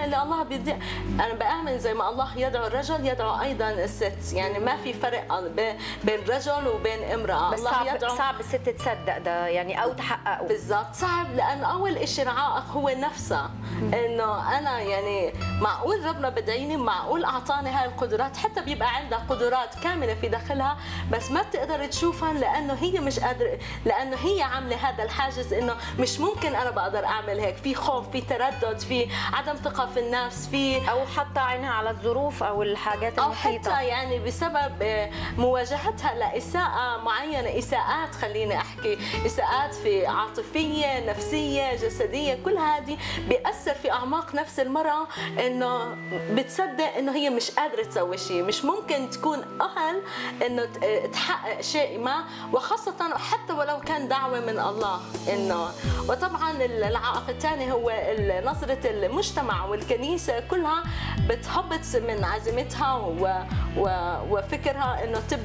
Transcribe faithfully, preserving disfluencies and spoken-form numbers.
اللي الله بيدي. انا بآمن زي ما الله يدعو الرجل يدعو ايضا الست، يعني ما في فرق بين رجل وبين امراه. بس الله صعب يدعو صعب الست تصدق ده يعني او تحققه. بالضبط صعب، لان اول شيء العائق هو نفسها، انه انا يعني معقول ربنا بدعيني، معقول اعطاني هاي القدرات، حتى بيبقى عندها قدرات كامله في داخلها بس ما بتقدر تشوفها لانه هي مش قادره، لانه هي عامله هذا الحاجز انه مش ممكن انا بقدر اعمل هيك، في خوف، في تردد، في عدم ثقه في النفس، في او حاطه عينها على الظروف او الحاجات المحيطه، او حتى يعني بسبب مواجهتها لاساءه معينه، اساءات خليني احكي، اساءات في عاطفيه، نفسيه، جسديه، كل هذه بيأثر في اعماق نفس المراه، انه بتصدق انه هي مش قادره تسوي شيء، مش ممكن تكون اهل انه تحقق شيء ما، وخاصه حتى ولو كان دعوه من الله. انه وطبعا العائق الثاني هو نظره المجتمع والكنيسه كلها بتهبط من عزيمتها وفكرها انه تبدا